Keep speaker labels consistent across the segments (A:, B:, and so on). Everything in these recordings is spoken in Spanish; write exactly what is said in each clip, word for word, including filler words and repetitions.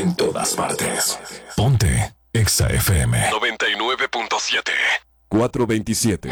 A: en todas partes. Ponte Exa F M
B: noventa y nueve punto siete.
A: cuatrocientos veintisiete.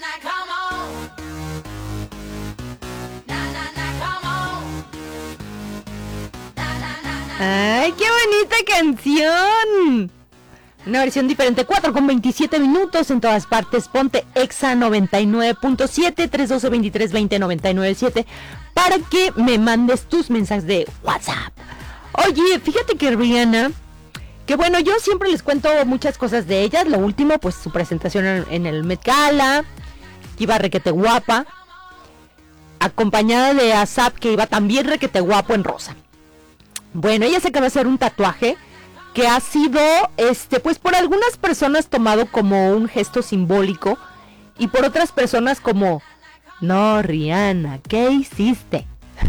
C: ¡Ay, qué bonita canción! Una versión diferente, cuatro con veintisiete minutos en todas partes. Ponte Exa noventa y nueve punto siete, tres uno dos, veintitrés veinte, noventa y nueve siete para que me mandes tus mensajes de WhatsApp. Oye, fíjate que Rihanna, que bueno, yo siempre les cuento muchas cosas de ella. Lo último, pues su presentación en, en el Met Gala, que iba requete guapa, acompañada de A$ap, que iba también requete guapo en rosa. Bueno, ella se acaba de hacer un tatuaje que ha sido, este, pues por algunas personas tomado como un gesto simbólico y por otras personas como, no, Rihanna, ¿qué hiciste?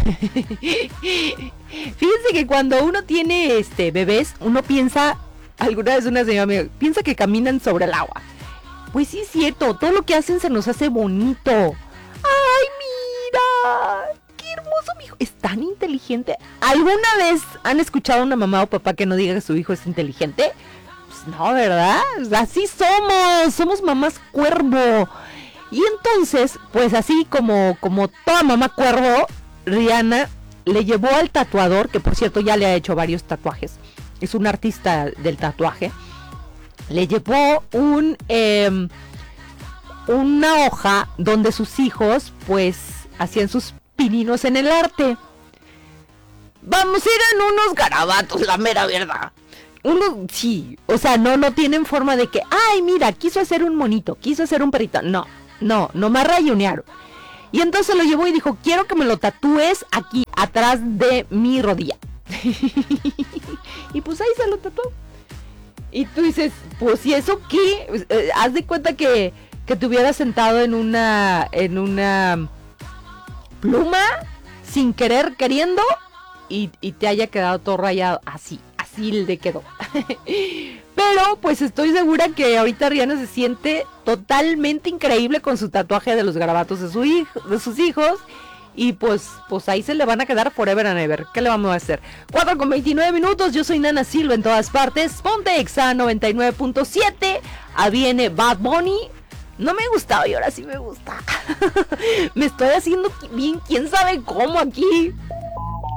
C: Fíjense que cuando uno tiene, este, bebés, uno piensa, alguna vez una señora me dijo, piensa que caminan sobre el agua. Pues sí es cierto, todo lo que hacen se nos hace bonito. ¡Ay, mira! ¡Qué hermoso mi hijo! Es tan inteligente. ¿Alguna vez han escuchado a una mamá o papá que no diga que su hijo es inteligente? Pues no, ¿verdad? Así somos, somos mamás cuervo. Y entonces, pues así como, como toda mamá cuervo, Rihanna le llevó al tatuador, que por cierto ya le ha hecho varios tatuajes, es un artista del tatuaje, le llevó un eh, una hoja donde sus hijos pues hacían sus pininos en el arte. Vamos, eran unos garabatos, la mera verdad. Uno, sí, o sea, no, no tienen forma de que, ay, mira, quiso hacer un monito, quiso hacer un perrito. No, no, nomás rayonearon. Y entonces lo llevó y dijo, quiero que me lo tatúes aquí, atrás de mi rodilla. Y pues ahí se lo tatuó. Y tú dices, pues, ¿y eso qué? Eh, haz de cuenta que, que te hubieras sentado en una, en una pluma, sin querer, queriendo, y, y te haya quedado todo rayado, así, así le quedó. Pero pues estoy segura que ahorita Rihanna se siente totalmente increíble con su tatuaje de los garabatos de, su hijo, de sus hijos. Y pues, pues ahí se le van a quedar forever and ever. ¿Qué le vamos a hacer? cuatro con veintinueve minutos, yo soy Nana Silva en todas partes. Ponte Exa noventa y nueve punto siete. Ahí viene Bad Bunny. No me gustaba y ahora sí me gusta. Me estoy haciendo bien, quién sabe cómo aquí.